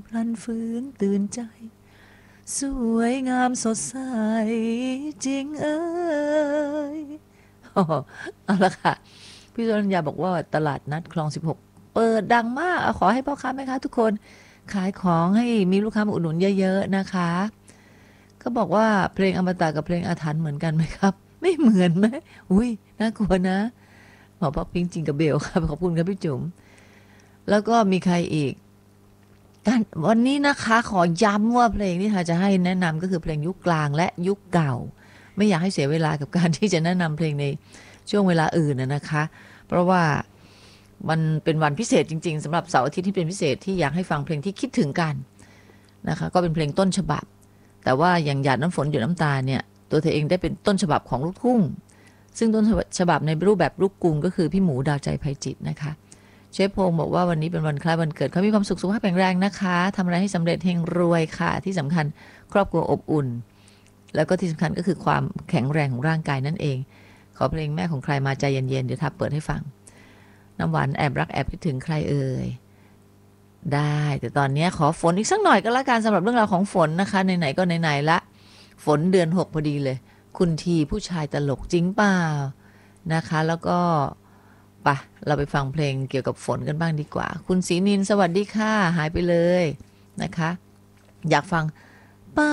พลันฟื้นตื่นใจสวยงามสดใสจริงเอ้ยอ๋อเอาละค่ะพี่สรัญญาบอกว่าตลาดนัดคลอง16เปิดดังมากขอให้พ่อค้าแม่ค้าทุกคนขายของให้มีลูกค้ามาอุดหนุนเยอะๆนะคะก็บอกว่าเพลงอมตะกับเพลงอาถรรพ์เหมือนกันไหมครับไม่เหมือนไหมอุ้ยน่ากลัวนะหมอป๊อปปิ้งจริงกับเบลครับขอบคุณครับพี่จุ๋มแล้วก็มีใครอีกการวันนี้นะคะขอย้ำว่าเพลงที่จะให้แนะนำก็คือเพลงยุคกลางและยุคเก่าไม่อยากให้เสียเวลากับการที่จะแนะนำเพลงในช่วงเวลาอื่นนะคะเพราะว่ามันเป็นวันพิเศษจริงๆสำหรับเสาร์อาทิตย์ที่เป็นพิเศษที่อยากให้ฟังเพลงที่คิดถึงกันนะคะก็เป็นเพลงต้นฉบับแต่ว่าอย่างหยาดน้ำฝนหยดน้ำตาเนี่ยตัวเธอเองได้เป็นต้นฉบับของลูกทุ่งซึ่งต้นฉบับในรูปแบบลูกกรุงก็คือพี่หมูดาวใจไพจิตรนะคะเชฟพงศ์บอกว่าวันนี้เป็นวันคล้ายวันเกิดเขามีความสุขสุขภาพแข็งแรงนะคะทำอะไรให้สำเร็จเฮงรวยค่ะที่สำคัญครอบครัวอบอุ่นแล้วก็ที่สำคัญก็คือความแข็งแรงของร่างกายนั่นเองขอเพลงแม่ของใครมาใจเย็นๆเดี๋ยวทับเปิดให้ฟังน้ำหวานแอบรักแอบคิดถึงใครเอ่ยได้แต่ตอนนี้ขอฝนอีกสักหน่อยก็แล้วกันสำหรับเรื่องราวของฝนนะคะไหนๆก็ไหนๆละฝนเดือน6พอดีเลยคุณทีผู้ชายตลกจริงเปล่านะคะแล้วก็ปะเราไปฟังเพลงเกี่ยวกับฝนกันบ้างดีกว่าคุณศรีนินสวัสดีค่ะหายไปเลยนะคะอยากฟัง